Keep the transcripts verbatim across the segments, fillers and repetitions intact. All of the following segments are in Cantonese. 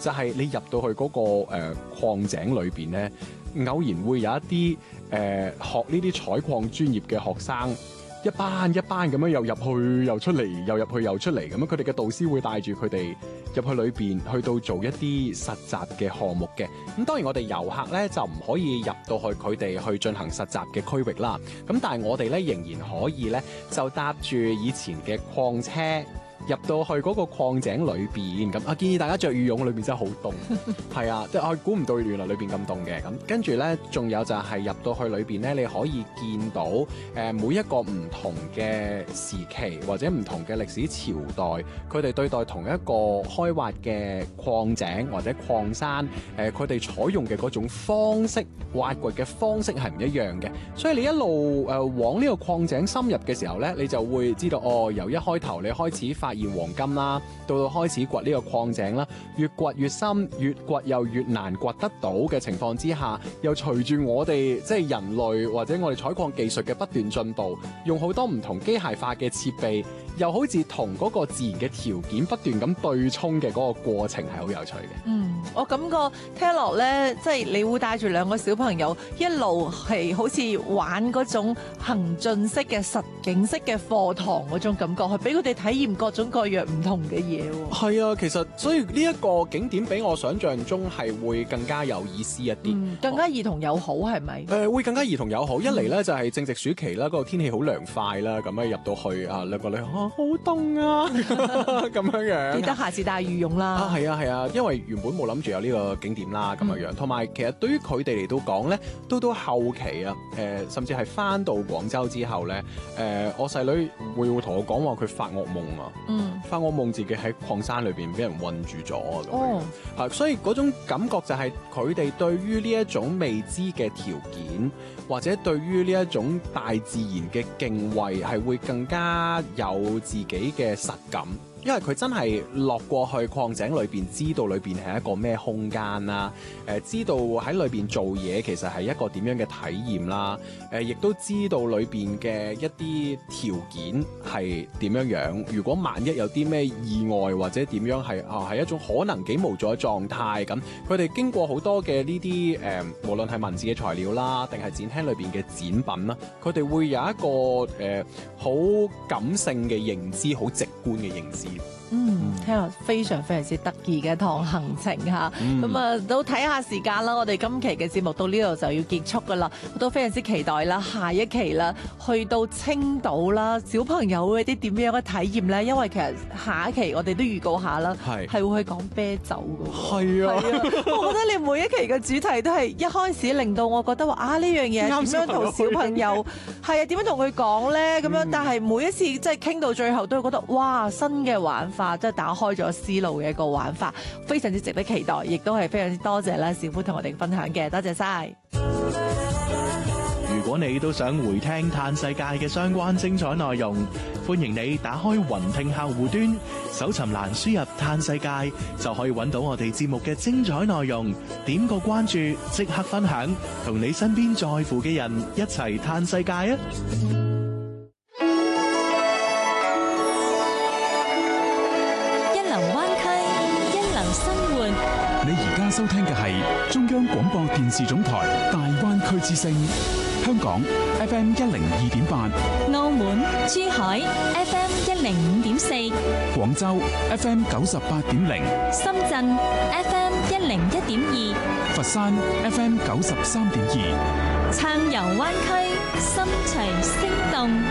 就係、是、你入到去嗰、那個誒、呃、礦井裏邊咧，偶然會有一啲誒、呃、學呢啲採礦專業嘅學生。一班一班咁樣又入去又出嚟，又入去又出嚟咁樣，佢哋嘅導師會帶住佢哋入去裏邊，去到做一啲實習嘅項目嘅。咁當然我哋遊客咧就唔可以入到去佢哋去進行實習嘅區域啦。咁但係我哋咧仍然可以咧就搭住以前嘅礦車。入到去嗰個礦井裏邊咁啊，建議大家着羽絨，裏邊真係好凍，係啊，即係我估唔到原來裏邊咁凍嘅。咁跟住咧，仲有就係入到去裏邊咧，你可以見到誒、呃、每一個唔同嘅時期或者唔同嘅歷史朝代，佢哋對待同一個開挖嘅礦井或者礦山，誒佢哋採用嘅嗰種方式，挖掘嘅方式係唔一樣嘅。所以你一路誒、呃、往呢個礦井深入嘅時候咧，你就會知道哦，由一開頭你開始發發現黃金啦，到到開始掘呢個礦井啦，越掘越深，越掘又越難掘得到嘅情況之下，又隨住我哋即係人類或者我哋採礦技術嘅不斷進步，用好多唔同機械化嘅設備，又好似同嗰個自然嘅條件不斷咁對沖嘅嗰個過程係好有趣嘅。 嗯，我感覺聽落咧，即係你會帶住兩個小朋友一路係好似玩嗰種行進式嘅實景式嘅課堂嗰種感覺，去俾佢哋體驗各種各樣唔同嘅嘢。 係啊，其實所以呢一個景點比我想象中係會更加有意思一啲， 嗯，更加兒童友好係咪？ 誒、呃，會更加兒童友好。嗯、一嚟咧就係、是、正值暑期啦，嗰、那個天氣好涼快啦，咁樣入到去啊，兩個女啊好凍啊咁樣樣。 記得下次帶羽絨啦。 啊，係啊係啊，因為原本冇諗住有呢個景點啦咁樣樣，同埋、嗯、其實對於佢哋嚟到講咧，都到後期啊，誒、呃，甚至係翻到廣州之後咧，誒、呃，我細女會會同我講話佢發噩夢啊，嗯，發噩夢自己喺礦山裏邊俾人困住咗啊，咁樣，啊，所以嗰種感覺就係佢哋對於呢一種未知嘅條件，或者對於呢一種大自然嘅敬畏，係會更加有自己嘅實感。因為佢真係落過去礦井裏邊，知道裏邊係一個咩空間啦，誒、呃，知道喺裏邊做嘢其實係一個點樣嘅體驗啦，誒、呃，亦都知道裏邊嘅一啲條件係點樣樣。如果萬一有啲咩意外或者點樣係啊，係一種可能幾無助嘅狀態咁，佢哋經過好多嘅呢啲誒，無論係文字嘅材料啦，定係展廳裏邊嘅展品啦，佢哋會有一個誒好、呃、感性嘅認知，好直觀嘅認知。 嗯，聽落非常非常之得意嘅趟行程嚇，咁啊、嗯、都睇下時間啦。我哋今期嘅節目到呢度就要結束噶啦，我都非常之期待啦，下一期啦，去到青島啦，小朋友會有啲點樣嘅體驗咧？因為其實下一期我哋都預告下啦，係係會去講啤酒嘅喎。係啊，我覺得你每一期嘅主題都係一開始令到我覺得話啊呢樣嘢點樣同小朋友係啊點樣同佢講咧咁樣，嗯、但係每一次即係傾到最後都會覺得哇新嘅玩法。即係打開咗思路嘅一個玩法，非常之值得期待，亦都係非常之多謝啦，小夫同我哋分享嘅，多謝晒。 如果你都想回聽嘆世界嘅相關精彩內容，歡迎你打開雲聽客戶端，搜尋欄輸入嘆世界，就可以揾到我哋節目嘅精彩內容。點個關注，即刻分享，同你身邊在乎嘅人一齊嘆世界啊！ 你而家收聽嘅係中央廣播電視總台大灣區之聲，香港 F M 一零二點八， 澳門珠海 F M 一零五點四， 廣州 F M 九十八點零， 深圳 F M 一零一點二， 佛山 F M 九十三點二， 暢遊灣區，心隨聲動。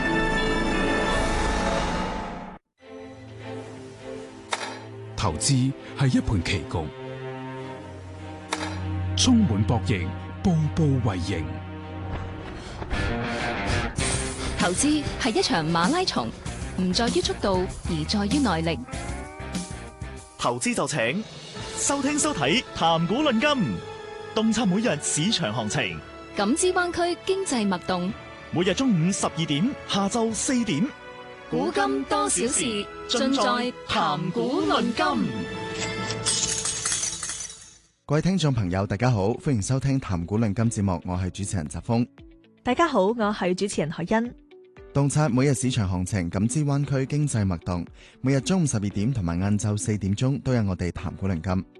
投資係一盤棋局，充滿博弈，步步為營。 投資係一場馬拉松，唔在於速度，而在於耐力。 投資就請收聽收睇談股論金，洞察每日市場行情， 感知灣區經濟脈動。 每日中午十二點，下晝四點。 古今多少事，盡在談股論金。 各位聽眾朋友，大家好，歡迎收聽談股論金節目，我係主持人澤峰。 大家好，我係主持人海欣。 洞察每日市場行情，感知灣區經濟脈動。每日中午十二點同埋晏晝四點鐘都有我哋談股論金。